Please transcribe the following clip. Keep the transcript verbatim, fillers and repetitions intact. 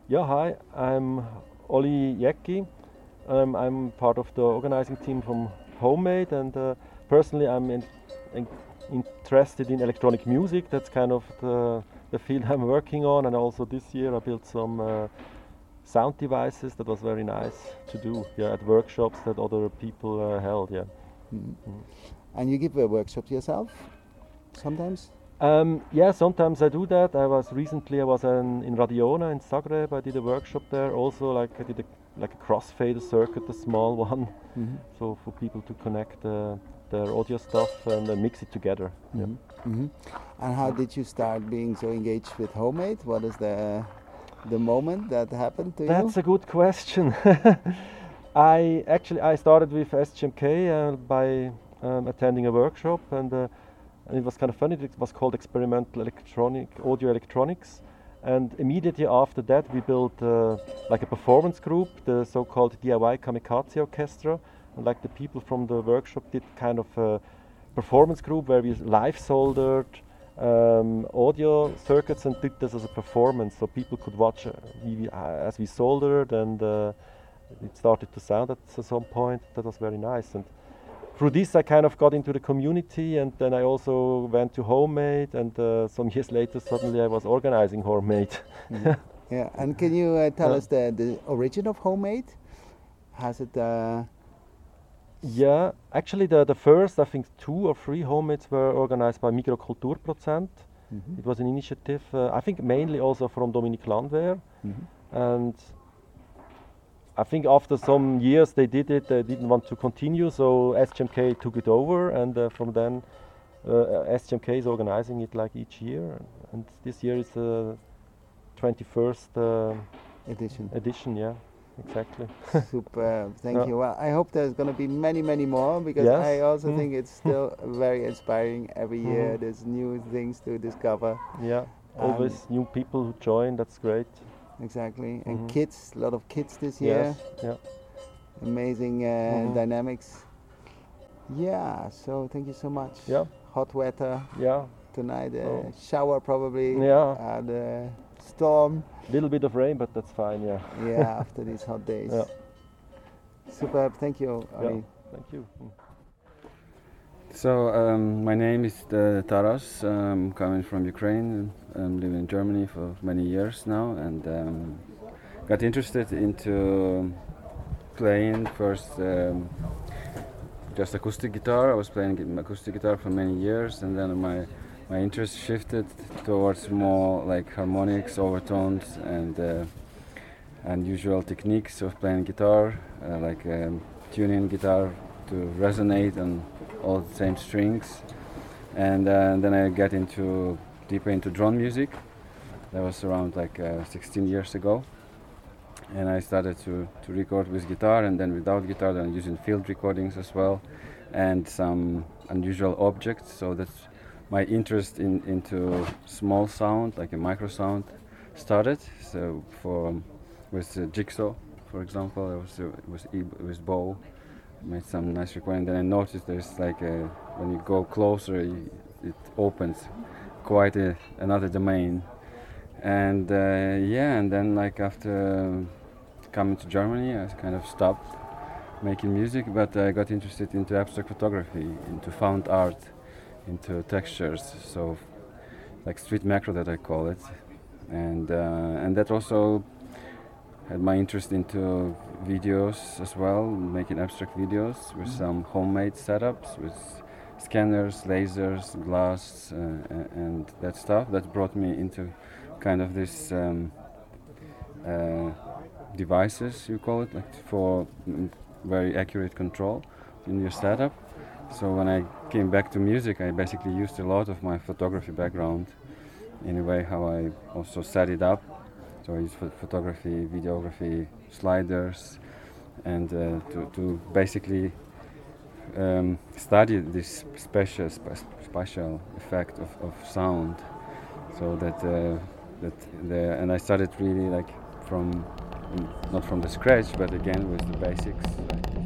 Yeah, hi, I'm Olli Jäcki. Um, I'm part of the organizing team from Homemade, and uh, personally, I'm in, in, interested in electronic music. That's kind of the, the field I'm working on, and also this year I built some uh, sound devices. That was very nice to do. Yeah, at workshops that other people uh, held. Yeah. Mm. Mm. And you give a workshop yourself sometimes? Um, yeah, sometimes I do that. I was recently I was in, in Radiona in Zagreb. I did a workshop there. Also, like I did a, like a crossfader circuit, a small one, Mm-hmm. so for people to connect uh, their audio stuff and uh, mix it together. Mm-hmm. Yeah. Mm-hmm. And how did you start being so engaged with Homemade? What is the the moment that happened to That's you? a good question. I actually I started with S G M K uh, by um, attending a workshop, and uh, and it was kind of funny. It was called Experimental Electronic Audio Electronics, and immediately after that we built uh, like a performance group, the so-called D I Y Kamikaze Orchestra, and like the people from the workshop did kind of a performance group where we live soldered um, audio circuits and did this as a performance, so people could watch uh, we, uh, as we soldered, and uh, it started to sound at some point. That was very nice, and through this I kind of got into the community, and then I also went to Homemade, and uh, some years later suddenly I was organizing Homemade. Mm-hmm. Yeah, and can you uh, tell Yeah. us the, the origin of Homemade? Has it... Uh, Yeah, actually the, the first, I think two or three Homemades were organized by Mikrokulturprozent. mm-hmm. It was an initiative, uh, I think mainly also from Dominique Landwehr, Mm-hmm. and I think after some years they did it, they didn't want to continue, so S G M K took it over, and uh, from then uh, S G M K is organizing it like each year, and this year is the twenty-first uh, Edition. edition. Yeah, exactly. Super, thank Yeah. you. Well, I hope there's going to be many, many more, because Yes. I also Mm. think it's still very inspiring. Every year Mhm. there's new things to discover. Yeah, always new people who join. That's great. Exactly. And Mhm. kids, a lot of kids this year. Yes. Yeah. Amazing uh, Mhm. dynamics. Yeah, so thank you so much. Yeah. Hot weather Yeah. tonight, uh, Oh. shower probably. Yeah. And uh, storm. Little bit of rain, but that's fine. Yeah. Yeah, after these hot days. Yeah. Superb, thank you, Yeah. Olli. Thank you. Mm. So um, my name is uh, Taras. I'm coming from Ukraine. I'm living in Germany for many years now, and um, got interested into playing first um, just acoustic guitar. I was playing acoustic guitar for many years, and then my my interest shifted towards more like harmonics, overtones, and uh, unusual techniques of playing guitar, uh, like um, tuning guitar to resonate on all the same strings, and, uh, and then I get into deeper into drone music. That was around like uh, sixteen years ago, and I started to, to record with guitar, and then without guitar, then using field recordings as well, and some unusual objects. So that's my interest in into small sound, like a micro sound, started. So for with uh, Jigsaw, for example, it was uh, it was e- with bow. Made some nice recording. Then I noticed there's like a, when you go closer, you, it opens quite a, another domain. And uh, yeah, and then like after coming to Germany, I kind of stopped making music, but I got interested into abstract photography, into found art, into textures, so like street macro that I call it, and uh, and that also had my interest into videos as well, making abstract videos with some homemade setups with scanners, lasers, glass, uh, and that stuff. That brought me into kind of this um, uh, devices, you call it, like for mm, very accurate control in your setup. So when I came back to music, I basically used a lot of my photography background in a way how I also set it up. So I use ph- photography, videography, sliders, and uh, to, to basically um, study this special spa- spatial effect of, of sound. So that uh, that the and I started really like from not from the scratch, but again with the basics. Like